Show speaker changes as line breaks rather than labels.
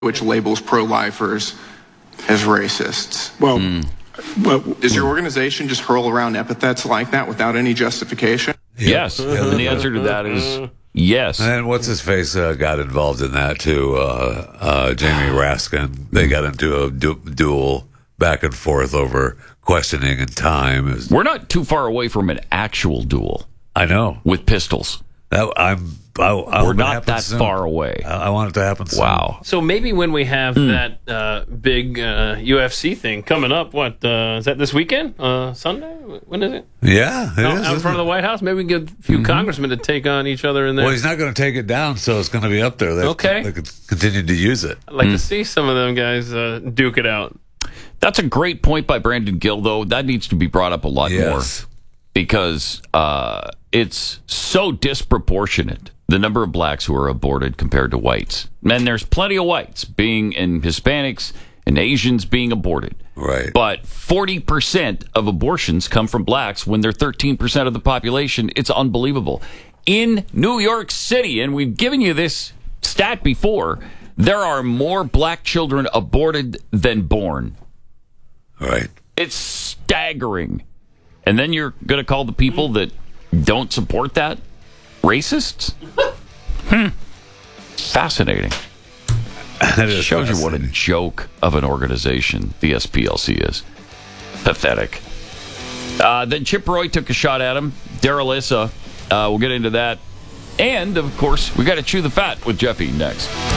which labels pro-lifers as racists.
Well,
Does your organization just hurl around epithets like that without any justification?
Yes. And the answer to that is yes.
And what's his face got involved in that too? Jamie Raskin. They got into a duel back and forth over questioning and time.
We're not too far away from an actual duel.
I know,
with pistols. We're not that far away.
I want it to happen soon.
Wow.
So maybe when we have that big UFC thing coming up, is that this weekend? Sunday? When is it?
Yeah, it is,
out in front of the White House? Maybe we can get a few congressmen to take on each other in there.
Well, he's not going to take it down, so it's going to be up there. They could continue to use it.
I'd like to see some of them guys duke it out.
That's a great point by Brandon Gill, though. That needs to be brought up a lot more. Because it's so disproportionate, the number of blacks who are aborted compared to whites. And there's plenty of whites and Hispanics and Asians being aborted.
Right.
But 40% of abortions come from blacks when they're 13% of the population. It's unbelievable. In New York City, and we've given you this stat before, there are more black children aborted than born.
Right.
It's staggering. And then you're going to call the people that don't support that racists? Fascinating. It shows you what a joke of an organization the SPLC is. Pathetic. Then Chip Roy took a shot at him. Darrell Issa. We'll get into that. And, of course, we got to chew the fat with Jeffy next.